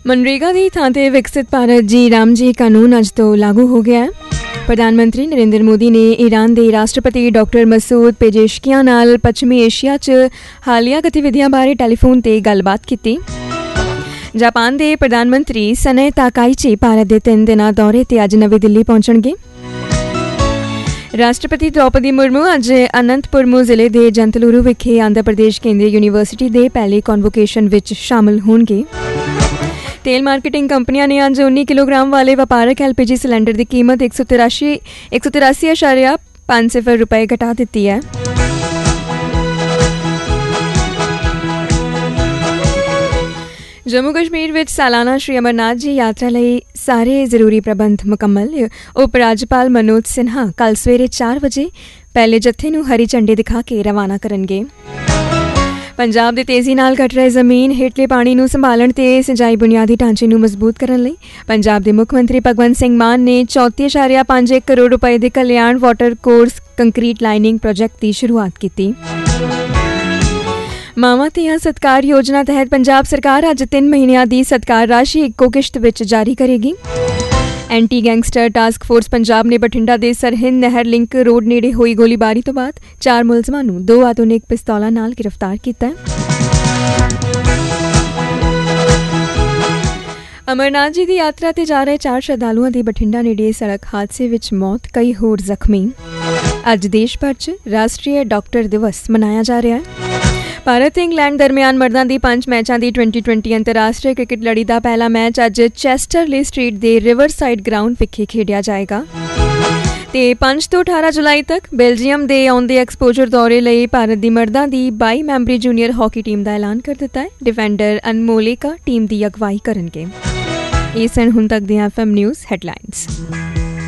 मनरेगा की थां ते विकसित भारत जी रामजी कानून अज तो लागू हो गया है। प्रधानमंत्री नरेंद्र मोदी ने ईरान के राष्ट्रपति डॉक्टर मसूद पेजेशकियां नाल पश्चिमी एशिया च हालिया गतिविधियां बारे टैलीफोन ते गलबात की। जापान के प्रधानमंत्री सने ताकाइची भारत के 3 दिना दौरे ते अज नवी दिल्ली पहुंचणगे। राष्ट्रपति द्रौपदी मुर्मू अज अनंतपुरमू जिले के जंतलूरू विखे आंध्र प्रदेश केंद्रीय यूनीवर्सिटी के पहले कॉन्वोकेशन विच शामिल होणगे। तेल मार्केटिंग कंपनियां ने अज 19 किलोग्राम वाले व्यापारक LPG सिलेंडर की कीमत 183.50 रुपए घटा दी है। जम्मू कश्मीर विच सालाना श्री अमरनाथ जी यात्रा लई सारे जरूरी प्रबंध मुकम्मल। उप राज्यपाल मनोज सिन्हा कल सवेरे 4 बजे पहले जत्थे नूं हरी झंडी दिखा के रवाना करनगे। पंजाब दे तेजी नाल घट रहे जमीन हेठले पानी नूं संभालण ते सिंचाई बुनियादी ढांचे नूं मजबूत करन लई पंजाब दे मुख मंत्री भगवंत सिंह मान ने 34.51 करोड़ रुपए दे कल्याण water course concrete lining project की शुरुआत की। मावां धियां सत्कार योजना तहत पंजाब सरकार अज 3 महीनों की सत्कार राशि इक्को किश्त विच जारी करेगी। Anti gangster task force Punjab ने बठिंडा के सरहिंद नहर लिंक रोड नेड़े हुई गोलीबारी तो बाद 4 मुलजमां नूं 2 आधुनिक पिस्तौलां नाल गिरफ्तार किया। अमरनाथ जी की यात्रा ते जा रहे 4 श्रद्धालुओं की बठिंडा नेड़े सड़क हादसे विच मौत, कई होर जख्मी। अज देश भर च राष्ट्रीय डॉक्टर दिवस मनाया जा रहा है। भारत ते इंग्लैंड दरमियान मर्दां दी 5 मैचां दी 2020 अंतर्राष्ट्रीय क्रिकेट लड़ी का पहला मैच अज चेस्टरले स्ट्रीट के रिवर साइड ग्राउंड विखे खेडिया जाएगा। ते 5 तो 18 जुलाई तक बेल्जियम के आउंदे एक्सपोजर दौरे लई भारत की मर्दां दी 22 मैंबरी जूनियर हॉकी टीम का ऐलान कर दिता है। डिफेंडर अनमोलेका टीम की अगवाई करनगे। ये सन हुण तक दी FM न्यूज़ हेडलाइंस।